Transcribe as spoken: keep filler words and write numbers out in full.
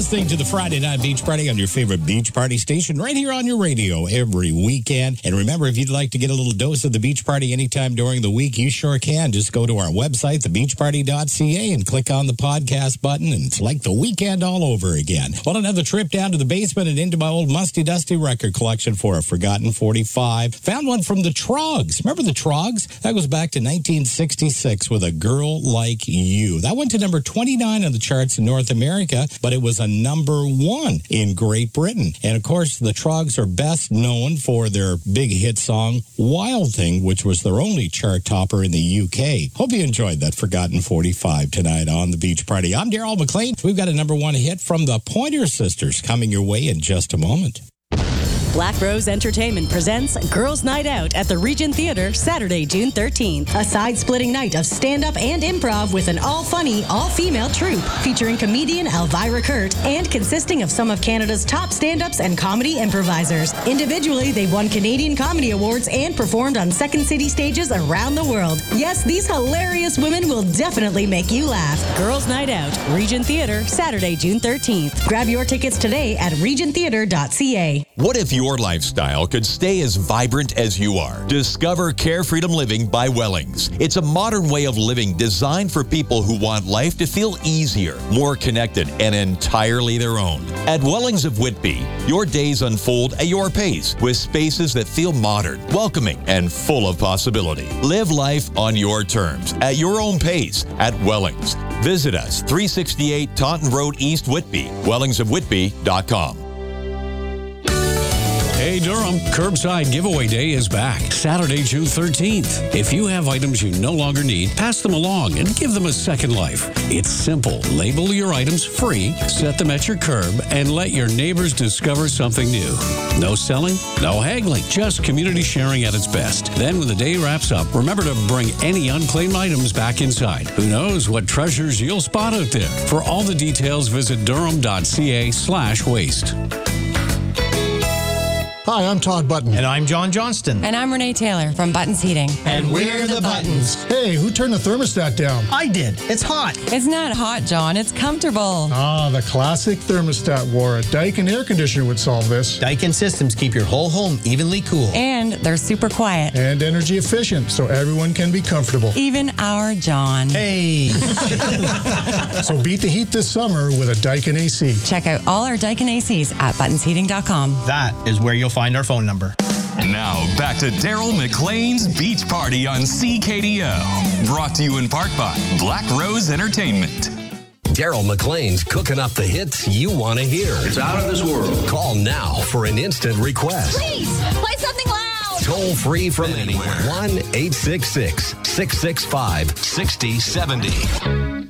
listening to the Friday Night Beach Party on your favorite beach party station right here on your radio every weekend. And remember, if you'd like to get a little dose of the beach party anytime during the week, you sure can. Just go to our website, the beach party dot c a, and click on the podcast button, and it's like the weekend all over again. Well, another trip down to the basement and into my old musty dusty record collection for a forgotten forty-five. Found one from the Trogs. Remember the Trogs? That goes back to nineteen sixty-six with A Girl Like You. That went to number twenty-nine on the charts in North America, but it was a number one in Great Britain. And of course, the Trogs are best known for their big hit song, Wild Thing, which was their only chart topper in the U K. Hope you enjoyed that forgotten forty-five tonight on the Beach Party. I'm Daryl McLean. We've got a number one hit from the Pointer Sisters coming your way in just a moment. Black Rose Entertainment presents Girls' Night Out at the Regent Theatre, Saturday, June thirteenth. A side-splitting night of stand-up and improv with an all-funny, all-female troupe featuring comedian Elvira Kurt and consisting of some of Canada's top stand-ups and comedy improvisers. Individually, they've won Canadian Comedy Awards and performed on Second City stages around the world. Yes, these hilarious women will definitely make you laugh. Girls' Night Out, Regent Theatre, Saturday, June thirteenth. Grab your tickets today at regent theatre dot c a. What if your lifestyle could stay as vibrant as you are? Discover Care Freedom Living by Wellings. It's a modern way of living designed for people who want life to feel easier, more connected, and entirely their own. At Wellings of Whitby, your days unfold at your pace with spaces that feel modern, welcoming, and full of possibility. Live life on your terms, at your own pace, at Wellings. Visit us, three sixty-eight Taunton Road East, Whitby, wellings of whitby dot com. Hey Durham, Curbside Giveaway Day is back, Saturday, June thirteenth. If you have items you no longer need, pass them along and give them a second life. It's simple. Label your items free, set them at your curb, and let your neighbors discover something new. No selling, no haggling, just community sharing at its best. Then when the day wraps up, remember to bring any unclaimed items back inside. Who knows what treasures you'll spot out there. For all the details, visit durham dot c a slash waste. Hi, I'm Todd Button. And I'm John Johnston. And I'm Renee Taylor from Buttons Heating. And we're the Buttons. Hey, who turned the thermostat down? I did. It's hot. It's not hot, John. It's comfortable. Ah, the classic thermostat war. A Daikin air conditioner would solve this. Daikin systems keep your whole home evenly cool. And they're super quiet. And energy efficient, so everyone can be comfortable. Even our John. Hey. So beat the heat this summer with a Daikin A C. Check out all our Daikin A Cs at buttons heating dot com. That is where you'll find our phone number. Now, back to Daryl McLean's Beach Party on C K D O. Brought to you in part by Black Rose Entertainment. Daryl McLean's cooking up the hits you want to hear. It's out of this world. Call now for an instant request. Please, play something loud. Toll free from anywhere. one eight six six, six six five, six zero seven zero.